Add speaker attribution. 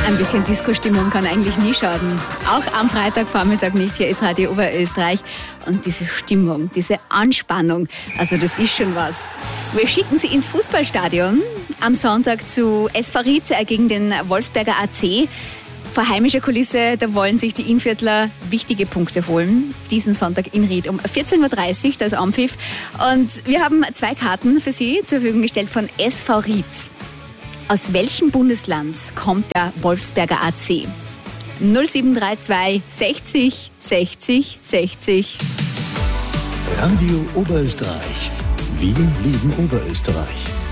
Speaker 1: Ein bisschen Disco-Stimmung kann eigentlich nie schaden. Auch am Freitagvormittag nicht. Hier ist Radio Oberösterreich. Und diese Stimmung, diese Anspannung, also das ist schon was. Wir schicken Sie ins Fußballstadion am Sonntag zu SV Ried gegen den Wolfsberger AC. Vor heimischer Kulisse, da wollen sich die Innviertler wichtige Punkte holen. Diesen Sonntag in Ried um 14.30 Uhr, das Anpfiff. Und wir haben 2 Karten für Sie zur Verfügung gestellt von SV Ried. Aus welchem Bundesland kommt der Wolfsberger AC? 0732 60 60 60.
Speaker 2: Radio Oberösterreich. Wir lieben Oberösterreich.